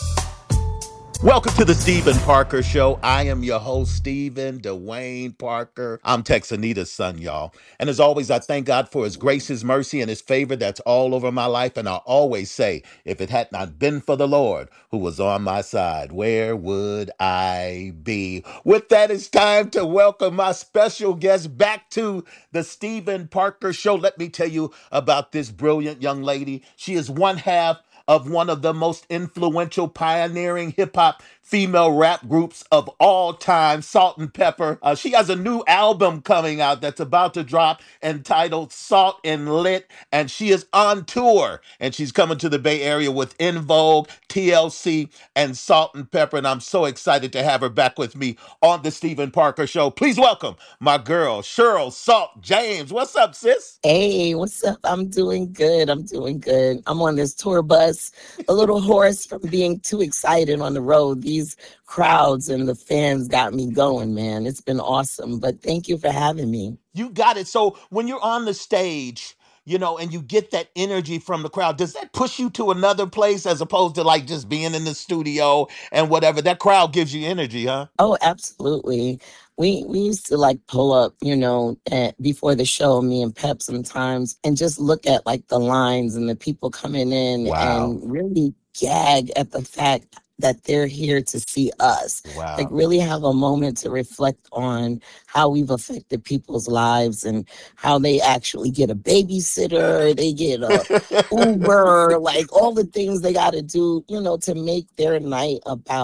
Speaker 19: Welcome to the Stephen Parker Show. I am your host, Stephen Dwayne Parker. I'm Texanita's son, y'all. And as always, I thank God for his grace, his mercy, and his favor that's all over my life. And I always say, if it had not been for the Lord who was on my side, where would I be? With that, it's time to welcome my special guest back to the Stephen Parker Show. Let me tell you about this brilliant young lady. She is one half of one of the most influential pioneering hip-hop female rap groups of all time, Salt and Pepper. Uh, she has a new album coming out that's about to drop entitled Salt and Lit, and she is on tour, and she's coming to the Bay Area with En Vogue, T L C, and Salt and Pepper, and I'm so excited to have her back with me on the Stephen Parker Show. Please welcome my girl, Cheryl Salt James. What's up, sis?
Speaker 17: Hey, what's up? I'm doing good. I'm doing good. I'm on this tour bus, a little hoarse from being too excited on the road. These crowds and the fans got me going, man. It's been awesome, but thank you for having me.
Speaker 19: You got it. So when you're on the stage, you know, and you get that energy from the crowd, does that push you to another place as opposed to like just being in the studio and whatever? That crowd gives you energy, huh?
Speaker 17: Oh, absolutely. We we used to like pull up, you know, at, before the show, me and Pep sometimes, and just look at like the lines and the people coming in. Wow. And really gag at the fact that they're here to see us. Wow. Like really have a moment to reflect on how we've affected people's lives and how they actually get a babysitter, they get a Uber, like all the things they got to do, you know, to make their night about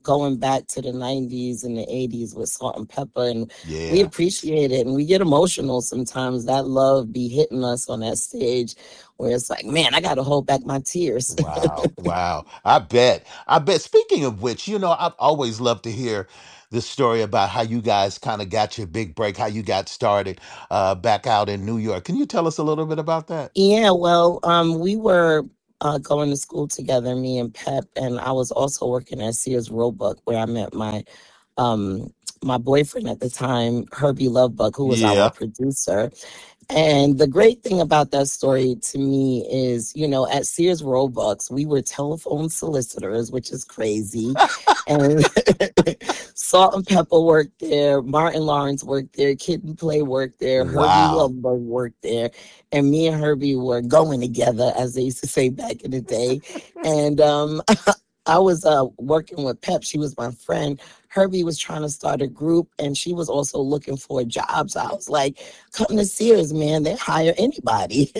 Speaker 17: going back to the nineties and the eighties with Salt and Pepper, and
Speaker 19: Yeah.
Speaker 17: we appreciate it, and we get emotional sometimes. That love be hitting us on that stage where it's like, man, I got to hold back my tears.
Speaker 19: Wow, wow. I bet. I bet. Speaking of which, you know, I've always loved to hear the story about how you guys kind of got your big break, how you got started uh, back out in New York. Can you tell us a little bit about that?
Speaker 17: Yeah, well, um, we were uh, going to school together, me and Pep, and I was also working at Sears Roebuck, where I met my um, my boyfriend at the time, Herbie Lovebuck, who was our
Speaker 19: Yeah.
Speaker 17: producer. And the great thing about that story to me is, you know, at Sears Roebucks, we were telephone solicitors, which is crazy. And Salt and Pepper worked there, Martin Lawrence worked there, Kid and Play worked there,
Speaker 19: Wow.
Speaker 17: Herbie Lovebuck worked there, and me and Herbie were going together, as they used to say back in the day. And um, I was uh, working with Pep. She was my friend. Herbie was trying to start a group, and she was also looking for a job. So I was like, come to Sears, man. They hire anybody.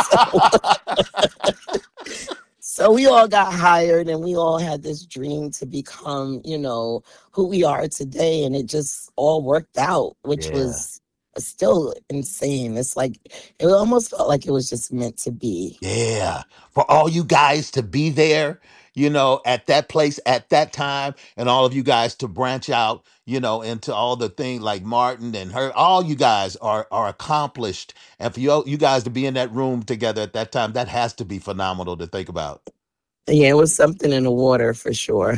Speaker 17: so, so we all got hired, and we all had this dream to become, you know, who we are today. And it just all worked out, which
Speaker 19: Yeah.
Speaker 17: was still insane. It's like, it almost felt like it was just meant to be.
Speaker 19: Yeah. For all you guys to be there, you know, at that place at that time, and all of you guys to branch out, you know, into all the things like Martin and her, all you guys are are accomplished. And for you, you guys to be in that room together at that time, that has to be phenomenal to think about.
Speaker 17: Yeah, it was something in the water for sure.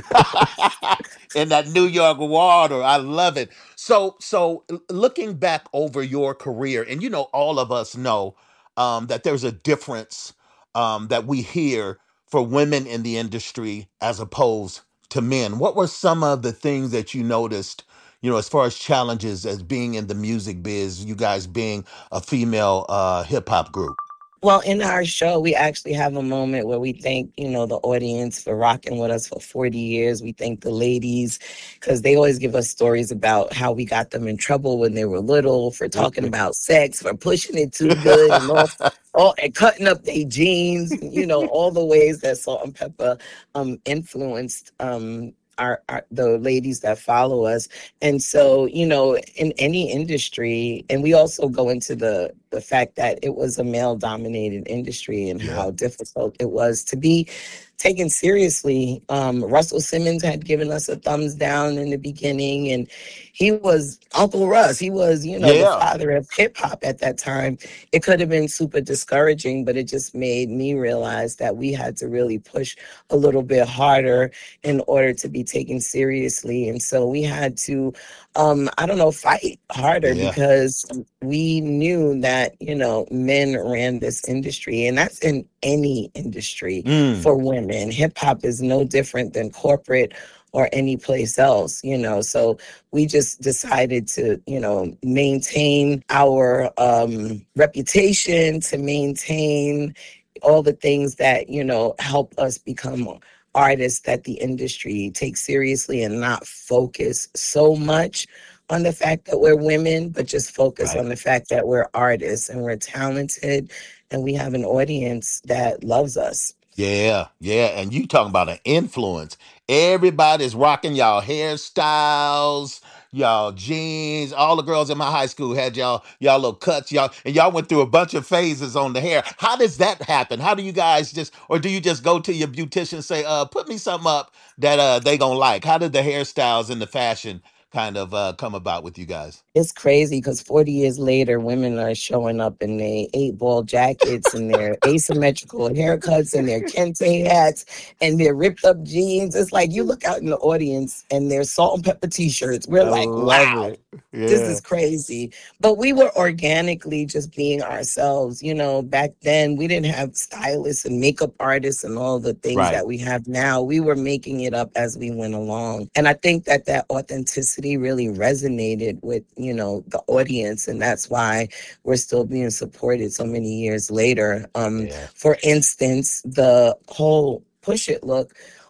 Speaker 19: In that New York water. I love it. So, so l- looking back over your career, and you know, all of us know um, that there's a difference um, that we hear for women in the industry as opposed to men. What were some of the things that you noticed, you know, as far as challenges as being in the music biz, you guys being a female uh, hip hop group?
Speaker 17: Well, in our show, we actually have a moment where we thank, you know, the audience for rocking with us for forty years. We thank the ladies because they always give us stories about how we got them in trouble when they were little for talking about sex, for pushing it too good, and all, all and cutting up their jeans, you know, all the ways that Salt and Pepper um, influenced um, our, our the ladies that follow us. And so, you know, in any industry, and we also go into the the fact that it was a male dominated industry and how difficult it was to be taken seriously. Um, Russell Simmons had given us a thumbs down in the beginning, and he was Uncle Russ. He was, you know,
Speaker 19: Yeah.
Speaker 17: the father of hip hop at that time. It could have been super discouraging, but it just made me realize that we had to really push a little bit harder in order to be taken seriously. And so we had to, um, I don't know, fight harder
Speaker 19: Yeah.
Speaker 17: because we knew that, you know, men ran this industry, and that's in any industry
Speaker 19: Mm.
Speaker 17: for women. Hip hop is no different than corporate or any place else, you know. So we just decided to, you know, maintain our um, reputation, to maintain all the things that, you know, help us become artists that the industry takes seriously, and not focus so much on the fact that we're women, but just focus
Speaker 19: Right.
Speaker 17: on the fact that we're artists and we're talented and we have an audience that loves us.
Speaker 19: Yeah, yeah. And you talking about an influence. Everybody's rocking y'all hairstyles, y'all jeans. All the girls in my high school had y'all y'all little cuts, y'all, and y'all went through a bunch of phases on the hair. How does that happen? How do you guys just, or do you just go to your beautician and say, uh, put me something up that uh they gonna like? How did the hairstyles and the fashion kind of uh come about with you guys?
Speaker 17: It's crazy because forty years later, women are showing up in their eight ball jackets and their asymmetrical haircuts and their kente hats and their ripped up jeans. It's like you look out in the audience and there's Salt and Pepper t-shirts. We're
Speaker 19: I
Speaker 17: like,
Speaker 19: love
Speaker 17: wow,
Speaker 19: it.
Speaker 17: this
Speaker 19: Yeah.
Speaker 17: is crazy. But we were organically just being ourselves. You know, back then we didn't have stylists and makeup artists and all the things
Speaker 19: Right.
Speaker 17: that we have now. We were making it up as we went along. And I think that that authenticity really resonated with, you know, the audience. And that's why we're still being supported so many years later. Um,
Speaker 19: Yeah.
Speaker 17: For instance, the whole Push It look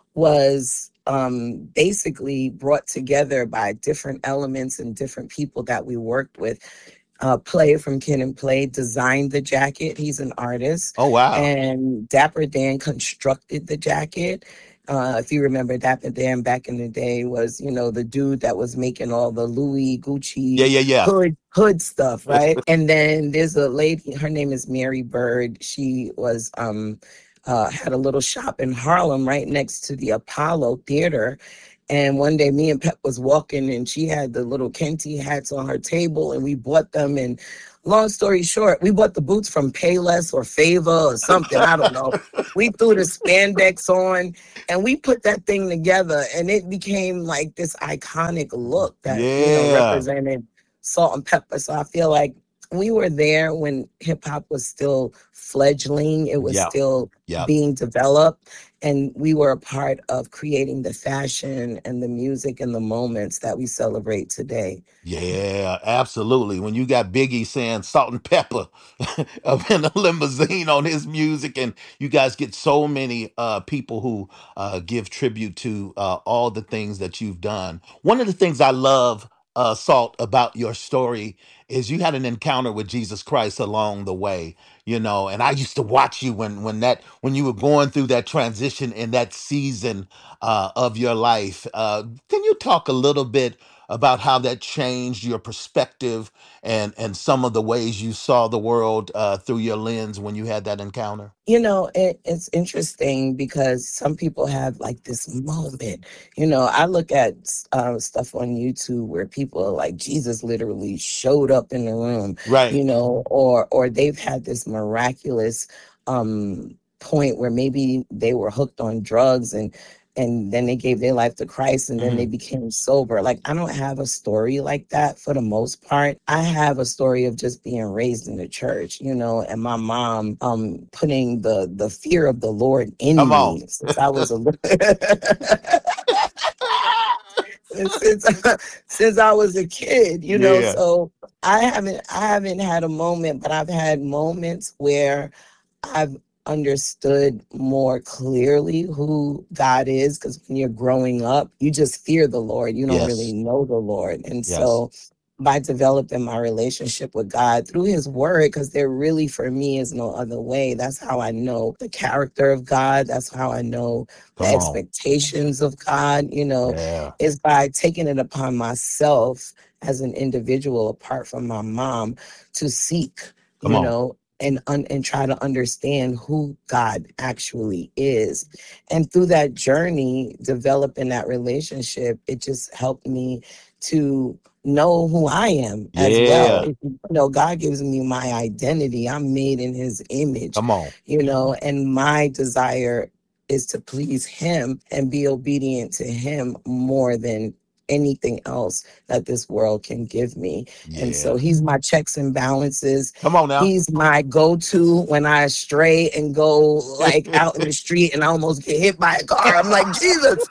Speaker 17: was um, basically brought together by different elements and different people that we worked with. Uh, Play from Kid and Play designed the jacket. He's an artist.
Speaker 19: Oh wow.
Speaker 17: And Dapper Dan constructed the jacket. Uh, if you remember Dapper Dan back in the day was, you know, the dude that was making all the Louis, Gucci,
Speaker 19: Yeah, yeah, yeah.
Speaker 17: hood, hood stuff, right? And then there's a lady, her name is Mary Bird. She was, um, uh, had a little shop in Harlem right next to the Apollo Theater. And one day me and Pep was walking and she had the little Kenty hats on her table and we bought them. And long story short, we bought the boots from Payless or Favor or something. I don't know. We threw the spandex on and we put that thing together and it became like this iconic look that,
Speaker 19: Yeah.
Speaker 17: you know, represented Salt and Pepper. So I feel like we were there when hip hop was still fledgling. It was
Speaker 19: Yeah.
Speaker 17: still
Speaker 19: Yeah.
Speaker 17: being developed. And we were a part of creating the fashion and the music and the moments that we celebrate today.
Speaker 19: Yeah, absolutely. When you got Biggie saying Salt and Pepper up in a limousine on his music, and you guys get so many uh, people who uh, give tribute to uh, all the things that you've done. One of the things I love, uh, Salt, about your story is you had an encounter with Jesus Christ along the way, you know, and I used to watch you when when that when you were going through that transition in that season uh, of your life. Uh, can you talk a little bit about how that changed your perspective and and some of the ways you saw the world uh, through your lens when you had that encounter?
Speaker 17: You know, it, it's interesting because some people have like this moment. You know, I look at uh, stuff on YouTube where people are like, Jesus literally showed up in the room,
Speaker 19: Right.
Speaker 17: you know, or or they've had this miraculous um, point where maybe they were hooked on drugs and and then they gave their life to Christ and then
Speaker 19: Mhm.
Speaker 17: they became sober. Like, I don't have a story like that for the most part. I have a story of just being raised in the church, you know, and my mom um putting the the fear of the Lord in
Speaker 19: Come on.
Speaker 17: me since I was a little since since I was a kid, you know.
Speaker 19: Yeah.
Speaker 17: So I haven't I haven't had a moment, but I've had moments where I've understood more clearly who God is, because when you're growing up, you just fear the Lord. You don't
Speaker 19: Yes.
Speaker 17: really know the Lord. And
Speaker 19: Yes.
Speaker 17: so by developing my relationship with God through his word, because there really for me is no other way. That's how I know the character of God. That's how I know the
Speaker 19: Come on.
Speaker 17: expectations of God, you know,
Speaker 19: Yeah.
Speaker 17: is by taking it upon myself as an individual apart from my mom to seek,
Speaker 19: Come
Speaker 17: you
Speaker 19: on.
Speaker 17: know, and un- and try to understand who God actually is. And through that journey, developing that relationship, it just helped me to know who I am as well.
Speaker 19: Yeah.
Speaker 17: If, you know, God gives me my identity. I'm made in his image,
Speaker 19: Come on.
Speaker 17: you know, and my desire is to please him and be obedient to him more than anything else that this world can give me. And so
Speaker 19: Yeah.
Speaker 17: he's my checks and balances.
Speaker 19: Come on now.
Speaker 17: He's my go-to when I stray and go like out in the street and I almost get hit by a car. I'm like, Jesus.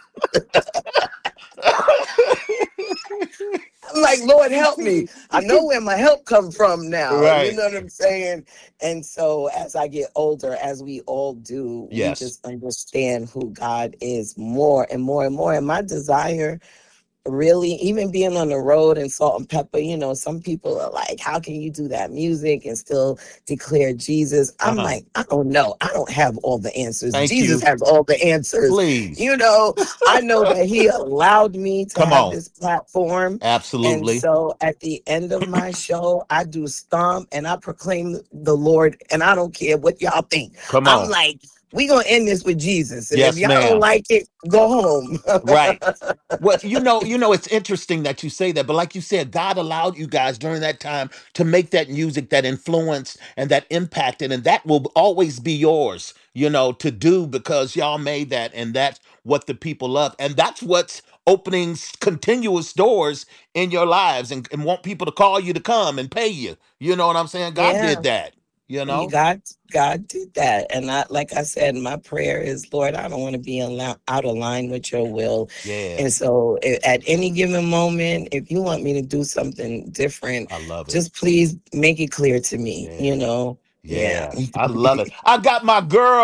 Speaker 17: I'm like, Lord, help me. I know where my help comes from now.
Speaker 19: Right.
Speaker 17: You know what I'm saying? And so as I get older, as we all do,
Speaker 19: Yes.
Speaker 17: we just understand who God is more and more and more. And my desire, really, even being on the road and Salt and Pepper, you know, some people are like, how can you do that music and still declare Jesus? I'm
Speaker 19: Uh-huh.
Speaker 17: like, I don't know. I don't have all the answers.
Speaker 19: Thank
Speaker 17: Jesus
Speaker 19: you.
Speaker 17: has all the answers.
Speaker 19: Please.
Speaker 17: You know, I know that he allowed me to
Speaker 19: Come
Speaker 17: have
Speaker 19: on.
Speaker 17: this platform. And
Speaker 19: Absolutely.
Speaker 17: so at the end of my show, I do stomp and I proclaim the Lord, and I don't care what y'all think.
Speaker 19: Come
Speaker 17: I'm
Speaker 19: on.
Speaker 17: like, we gonna end this with Jesus. And
Speaker 19: Yes,
Speaker 17: if y'all
Speaker 19: ma'am.
Speaker 17: don't like it, go home.
Speaker 19: Right. Well, you know, you know, it's interesting that you say that, but like you said, God allowed you guys during that time to make that music that influenced and that impacted, and that will always be yours, you know, to do because y'all made that, and that's what the people love, and that's what's opening s- continuous doors in your lives, and, and want people to call you to come and pay you. You know what I'm saying? God
Speaker 17: Yeah.
Speaker 19: did that. You
Speaker 17: You
Speaker 19: know?
Speaker 17: God, God did that. And I, like I said, my prayer is, Lord, I don't want to be allo- out of line with your will.
Speaker 19: Yeah.
Speaker 17: And so i- at any given moment, if you want me to do something different,
Speaker 19: I love it.
Speaker 17: just please make it clear to me, you
Speaker 19: Yeah.
Speaker 17: know? Yeah.
Speaker 19: Yeah. I love it. I got my girl.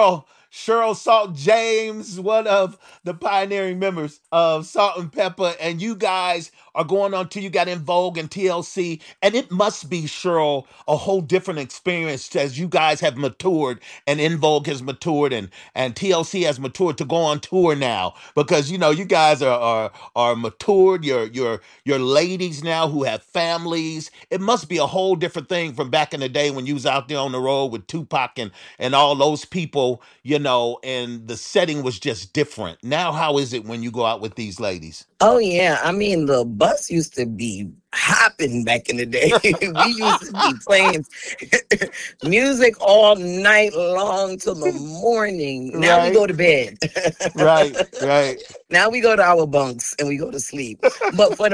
Speaker 19: Cheryl Salt James, one of the pioneering members of Salt and Pepper, and you guys are going on to, you got En Vogue and T L C, and it must be, Cheryl, a whole different experience as you guys have matured, and En Vogue has matured, and, and T L C has matured to go on tour now, because, you know, you guys are are, are matured, you're, you're, you're ladies now who have families. It must be a whole different thing from back in the day when you was out there on the road with Tupac and, and all those people, you know, and the setting was just different. Now, how is it when you go out with these ladies?
Speaker 17: Oh yeah, I mean the bus used to be hopping back in the day. We used to be playing music all night long till the morning. Now
Speaker 19: Right.
Speaker 17: we go to bed.
Speaker 19: Right, right.
Speaker 17: Now we go to our bunks and we go to sleep. But for